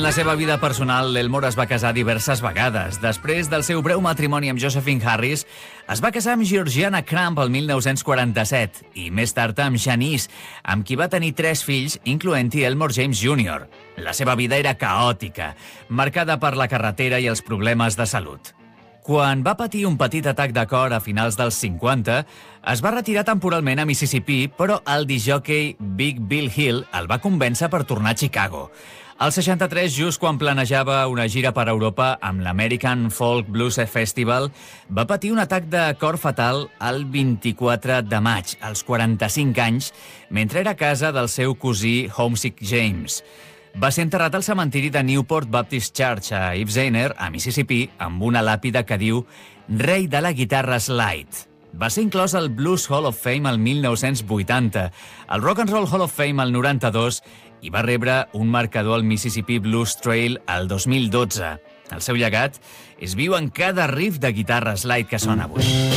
la seva vida personal, l'Elmore es va casar diverses vegades. Després del seu breu matrimoni amb Josephine Harris, es va casar amb Georgiana Cramp el 1947 i més tard amb Janice, amb qui va tenir 3 fills, incloent-hi Elmore James Jr. La seva vida era caòtica, marcada per la carretera i els problemes de salut. Quan va patir un petit atac de cor a finals dels 50, es va retirar temporalment a Mississippi, però el discjòquei Big Bill Hill el va convèncer per tornar a Chicago. Al 63, just quan planejava una gira per Europa amb l'American Folk Blues Festival, va patir un atac de cor fatal el 24 de maig, als 45 anys, mentre era a casa del seu cosí Homesick James. Va ser enterrat al cementiri de Newport Baptist Church a Ibzeimer, a Mississippi, amb una làpida que diu «Rei de la guitarra slide». Va ser inclòs al Blues Hall of Fame el 1980, al Rock and Roll Hall of Fame el 92 i va rebre un marcador al Mississippi Blues Trail el 2012. El seu llegat és viu en cada riff de guitarra slide que sona avui.